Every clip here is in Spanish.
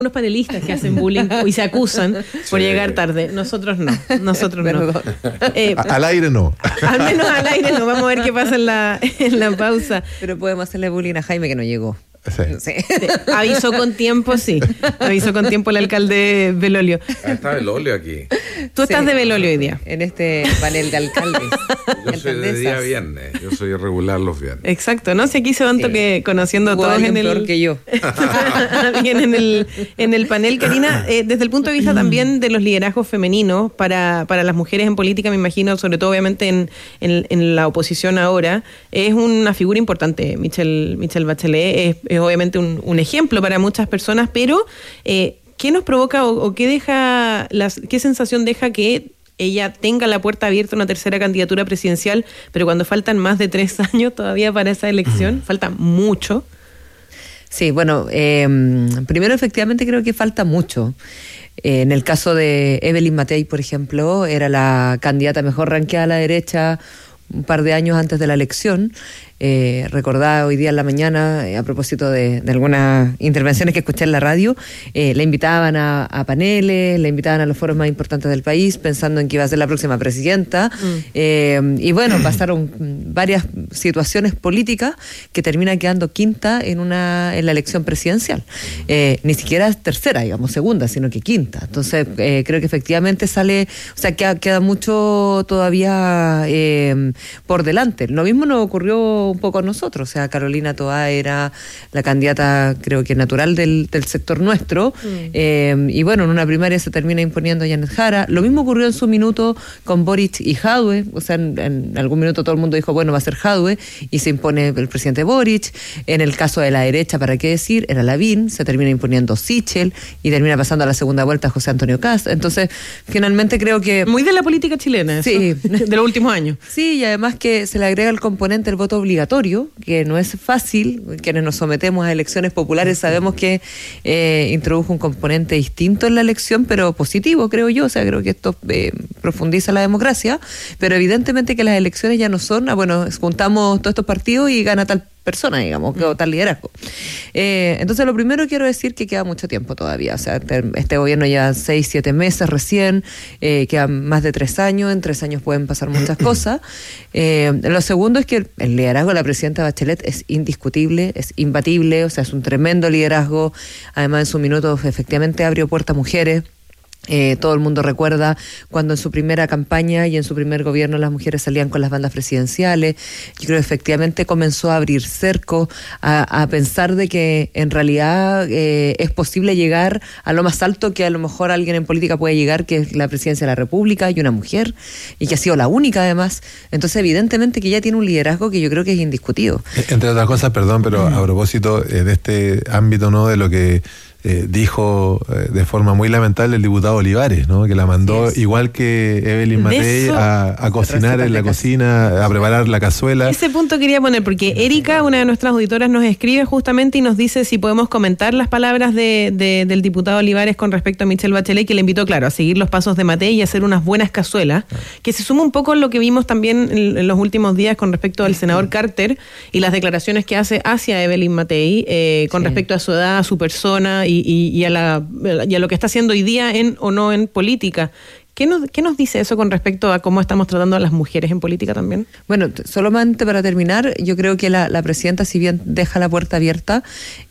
unos panelistas que hacen bullying y se acusan por llegar tarde. Nosotros no. Al aire no. Al menos al aire no. Vamos a ver qué pasa en la pausa. Pero podemos hacerle bullying a Jaime que no llegó. Sí. Sí. Avisó con tiempo, sí. Avisó con tiempo el alcalde Belolio. Está Belolio aquí. Tú estás de Belolio hoy día. En este panel de alcaldes. Yo soy de día viernes. Yo soy regular los viernes. Exacto, ¿no? Si aquí se van conociendo a todos en el... peor que yo. Bien en el panel, Karina, desde el punto de vista también de los liderazgos femeninos para las mujeres en política, me imagino, sobre todo obviamente en la oposición ahora, es una figura importante, Michelle Bachelet, es obviamente un ejemplo para muchas personas, pero ¿qué nos provoca o qué sensación deja que ella tenga la puerta abierta a una tercera candidatura presidencial, pero cuando faltan más de 3 años todavía para esa elección, falta mucho? Sí, bueno, primero efectivamente creo que falta mucho. En el caso de Evelyn Matei, por ejemplo, era la candidata mejor ranqueada a la derecha un par de años antes de la elección. Recordaba hoy día en la mañana, a propósito de algunas intervenciones que escuché en la radio, le invitaban a paneles, le invitaban a los foros más importantes del país, pensando en que iba a ser la próxima presidenta. Y bueno, pasaron varias situaciones políticas que termina quedando quinta en la elección presidencial. Ni siquiera tercera, digamos, segunda, sino que quinta. Entonces, creo que efectivamente queda mucho todavía por delante. Lo mismo nos ocurrió un poco a nosotros, o sea, Carolina Toá era la candidata, creo que natural del sector nuestro, y bueno, en una primaria se termina imponiendo Janet Jara. Lo mismo ocurrió en su minuto con Boric y Jadwe, o sea, en algún minuto todo el mundo dijo, bueno, va a ser Jadwe, y se impone el presidente Boric. En el caso de la derecha, ¿para qué decir? Era Lavín, se termina imponiendo Sichel, y termina pasando a la segunda vuelta José Antonio Kast. Entonces, finalmente creo que... Muy de la política chilena, eso, sí, de los últimos años. Sí, y además que se le agrega el componente del voto obligatorio, que no es fácil. Quienes nos sometemos a elecciones populares sabemos que introdujo un componente distinto en la elección, pero positivo, creo yo. O sea, creo que esto profundiza la democracia, pero evidentemente que las elecciones ya no son, juntamos todos estos partidos y gana tal persona, digamos, o tal liderazgo. Entonces, lo primero quiero decir que queda mucho tiempo todavía. O sea, este gobierno ya 6-7 meses recién, quedan más de 3 años, en 3 años pueden pasar muchas cosas. Lo segundo es que el liderazgo de la presidenta Bachelet es indiscutible, es imbatible, o sea, es un tremendo liderazgo. Además, en su minuto efectivamente abrió puerta a mujeres. Todo el mundo recuerda cuando en su primera campaña y en su primer gobierno las mujeres salían con las bandas presidenciales. Yo creo que efectivamente comenzó a abrir cerco, a pensar de que en realidad es posible llegar a lo más alto que a lo mejor alguien en política puede llegar, que es la presidencia de la República, y una mujer, y que ha sido la única además. Entonces evidentemente que ella tiene un liderazgo que yo creo que es indiscutido. Entre otras cosas, perdón, pero a propósito de este ámbito, ¿no?, de lo que dijo de forma muy lamentable el diputado Olivares, ¿no?, que la mandó igual que Evelyn Matei a cocinar en la cocina, a preparar la cazuela. Ese punto quería poner, porque Erika, una de nuestras auditoras, nos escribe justamente y nos dice si podemos comentar las palabras del diputado Olivares con respecto a Michelle Bachelet, que le invitó, claro, a seguir los pasos de Matei y a hacer unas buenas cazuelas, que se suma un poco a lo que vimos también en los últimos días con respecto al senador Carter y las declaraciones que hace hacia Evelyn Matei con respecto a su edad, a su persona y a lo que está haciendo hoy día o no en política. ¿Qué nos dice eso con respecto a cómo estamos tratando a las mujeres en política también? Bueno, solamente para terminar, yo creo que la presidenta, si bien deja la puerta abierta,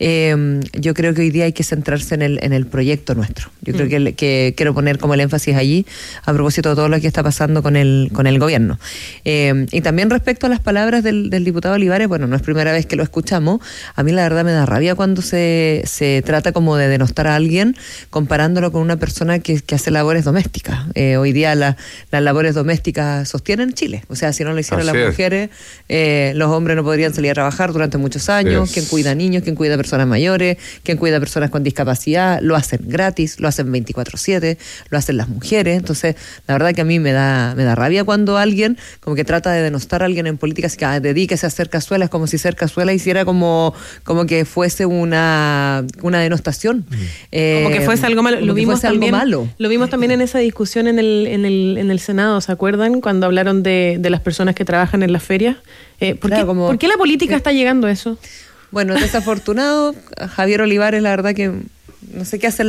yo creo que hoy día hay que centrarse en el proyecto nuestro. Yo creo que quiero poner como el énfasis allí, a propósito de todo lo que está pasando con el gobierno. Y también respecto a las palabras del diputado Olivares, bueno, no es primera vez que lo escuchamos. A mí la verdad me da rabia cuando se trata como de denostar a alguien comparándolo con una persona que hace labores domésticas. Hoy día las labores domésticas sostienen Chile. O sea, si no lo hicieran las mujeres, los hombres no podrían salir a trabajar durante muchos años. Quien cuida niños, quien cuida personas mayores, quien cuida personas con discapacidad, lo hacen gratis, lo hacen 24/7, lo hacen las mujeres. Entonces, la verdad que a mí me da rabia cuando alguien como que trata de denostar a alguien en política, así que dedíquese a hacer cazuelas, como si ser cazuela hiciera como que fuese una denostación. Como que fuese algo malo. Lo vimos también en esa discusión en el Senado, ¿se acuerdan? Cuando hablaron de las personas que trabajan en las ferias. ¿Por qué la política está llegando a eso? Bueno, desafortunado. Javier Olivares, la verdad que no sé qué hacer